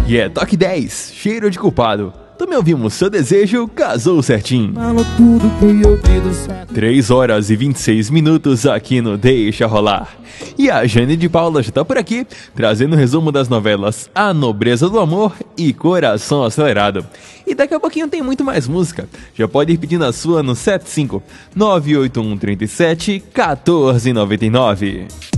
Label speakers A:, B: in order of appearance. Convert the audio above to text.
A: E é Toque 10, Cheiro de Culpado. Também ouvimos Seu Desejo, Casou Certinho. 3 horas e 26 minutos aqui no Deixa Rolar. E a Jane de Paula já tá por aqui, trazendo o resumo das novelas A Nobreza do Amor e Coração Acelerado. E daqui a pouquinho tem muito mais música. Já pode ir pedindo a sua no 75 981 37 1499.